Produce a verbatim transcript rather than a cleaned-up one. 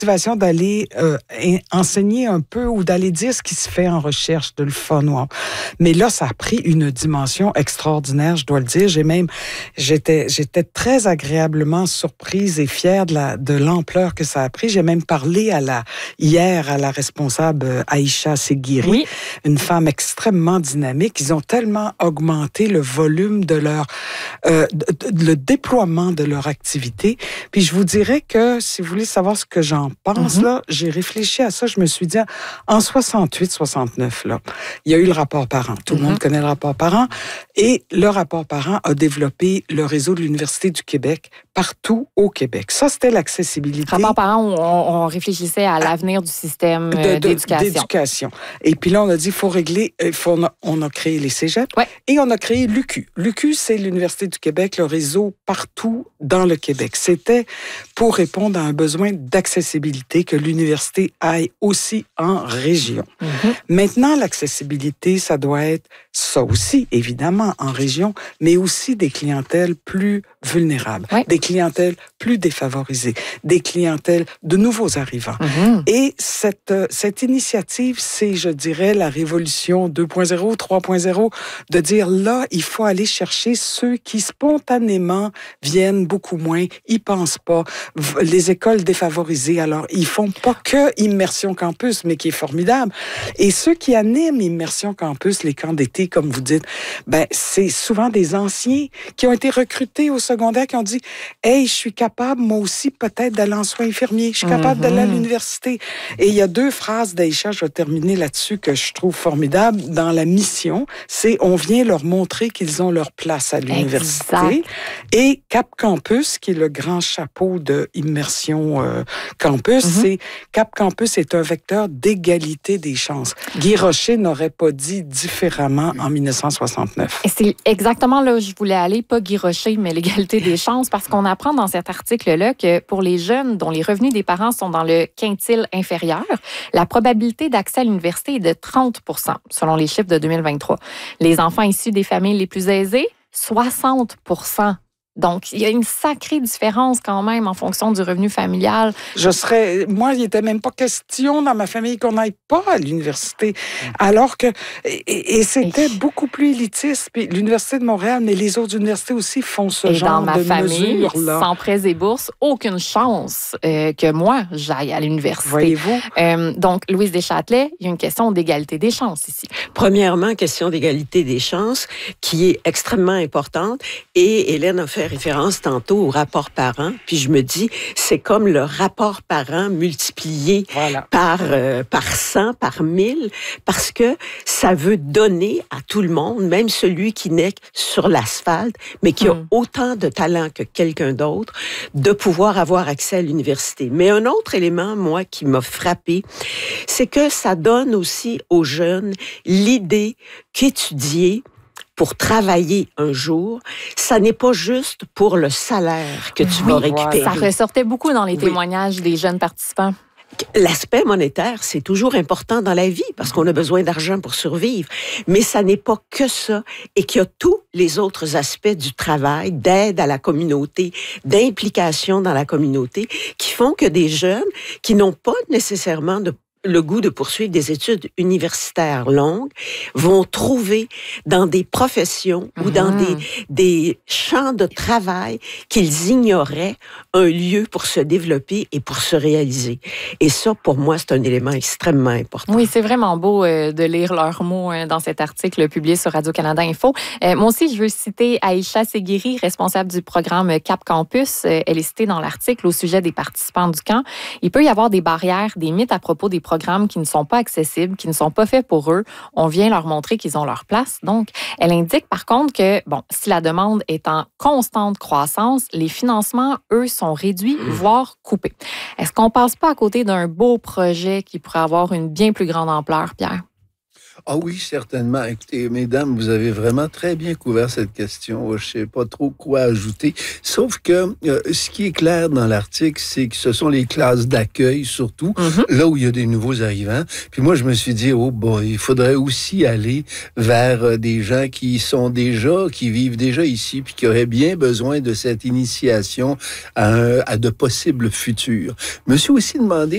motivation d'aller euh, enseigner un peu ou d'aller dire ce qui se fait en recherche, de le fun. Wow. Mais là, ça a pris une dimension extraordinaire, je dois le dire. J'ai même, j'étais, j'étais très agréablement surprise et fière de la, de l'ampleur que ça a pris. J'ai même parlé à la, hier à la responsable Aïcha Seguiri, oui. Une femme extrêmement dynamique. Ils ont tellement augmenté le volume de leur, euh, de, de, le déploiement de leur activité. Puis je vous dirais que, si vous voulez savoir ce que j'en pense, mm-hmm. là, j'ai réfléchi à ça, je me suis dit, en soixante-huit soixante-neuf, là, il y a eu le rapport Parent. Tout mm-hmm. le monde connaît le rapport Parent. Et le rapport Parent a développé le réseau de l'Université du Québec partout au Québec. Ça, c'était l'accessibilité. Rapport Parent, on, on réfléchissait à l'avenir du système de, de, d'éducation. d'éducation. Et puis là, on a dit, il faut régler, il faut, on, a, on a créé les cégeps ouais. et on a créé l'U Q. L'U Q, c'est l'Université du Québec, le réseau partout dans le Québec. C'était pour répondre à un besoin d'accessibilité, que l'université aille aussi en région. Mm-hmm. Maintenant, l'accessibilité, ça doit être ça aussi, évidemment, en région, mais aussi des clientèles plus vulnérables, oui. des clientèles plus défavorisées, des clientèles de nouveaux arrivants. Mm-hmm. Et cette, cette initiative, c'est, je dirais, la révolution deux point zéro, trois point zéro, de dire là, il faut aller chercher ceux qui spontanément viennent beaucoup moins, ils pensent pas. Les écoles défavorisées, alors, ils font pas que Immersion Campus, mais qui est formidable. Et ceux qui animent Immersion Campus, les camps d'été, comme vous dites, ben, c'est souvent des anciens qui ont été recrutés au secondaire, qui ont dit, hey, je suis capable, moi aussi, peut-être d'aller en soins infirmiers, je suis capable mm-hmm. d'aller à l'université. Et il y a deux phrases d'Aïcha, je vais terminer là-dessus, que je trouve formidables, dans la mission, c'est, on vient leur montrer qu'ils ont leur place à l'université. Exact. Et Cap Campus, qui est le grand chapeau de Immersion euh, Campus, mm-hmm. c'est, Cap Campus est un vecteur d'égalité des chances. Guy Rocher n'aurait pas dit différemment en dix-neuf cent soixante-neuf. Et c'est exactement là où je voulais aller, pas Guy Rocher, mais l'égalité des chances, parce qu'on apprend dans cet article-là que pour les jeunes dont les revenus des parents sont dans le quintile inférieur, la probabilité d'accès à l'université est de trente pour cent, selon les chiffres de deux mille vingt-trois. Les enfants issus des familles les plus aisées, soixante pour cent. Donc, il y a une sacrée différence quand même en fonction du revenu familial. Je serais... Moi, il n'était même pas question dans ma famille qu'on n'aille pas à l'université. Alors que... Et, et c'était et... beaucoup plus élitiste. Puis l'Université de Montréal, mais les autres universités aussi font ce et genre de mesures-là. Et dans ma famille, sans prêts et bourses, aucune chance euh, que moi, j'aille à l'université. Voyez-vous? Euh, donc, Louise Deschâtelet, il y a une question d'égalité des chances ici. Premièrement, question d'égalité des chances qui est extrêmement importante. Et Hélène a fait référence tantôt au rapport parent, puis je me dis, c'est comme le rapport parent multiplié voilà. par, euh, par cent, par mille, parce que ça veut donner à tout le monde, même celui qui n'est sur l'asphalte, mais qui a mm. autant de talent que quelqu'un d'autre, de pouvoir avoir accès à l'université. Mais un autre élément, moi, qui m'a frappé, c'est que ça donne aussi aux jeunes l'idée qu'étudier pour travailler un jour, ça n'est pas juste pour le salaire que tu oui, vas récupérer. Ça ressortait beaucoup dans les témoignages oui. des jeunes participants. L'aspect monétaire, c'est toujours important dans la vie parce qu'on a besoin d'argent pour survivre. Mais ça n'est pas que ça et qu'il y a tous les autres aspects du travail, d'aide à la communauté, d'implication dans la communauté qui font que des jeunes qui n'ont pas nécessairement de le goût de poursuivre des études universitaires longues, vont trouver dans des professions mmh. ou dans des, des champs de travail qu'ils ignoraient un lieu pour se développer et pour se réaliser. Et ça, pour moi, c'est un élément extrêmement important. Oui, c'est vraiment beau euh, de lire leurs mots euh, dans cet article publié sur Radio-Canada Info. Euh, moi aussi, je veux citer Aïcha Seguiri, responsable du programme Cap Campus. Euh, elle est citée dans l'article au sujet des participants du camp. Il peut y avoir des barrières, des mythes à propos des programmes qui ne sont pas accessibles, qui ne sont pas faits pour eux. On vient leur montrer qu'ils ont leur place. Donc, elle indique par contre que, bon, si la demande est en constante croissance, les financements, eux, sont réduits, voire coupés. Est-ce qu'on passe pas à côté d'un beau projet qui pourrait avoir une bien plus grande ampleur, Pierre? Ah oui, certainement. Écoutez, mesdames, vous avez vraiment très bien couvert cette question. Je ne sais pas trop quoi ajouter. Sauf que euh, ce qui est clair dans l'article, c'est que ce sont les classes d'accueil, surtout, mm-hmm. là où il y a des nouveaux arrivants. Puis moi, je me suis dit, oh bon, il faudrait aussi aller vers euh, des gens qui sont déjà, qui vivent déjà ici, puis qui auraient bien besoin de cette initiation à, un, à de possibles futurs. Je me suis aussi demandé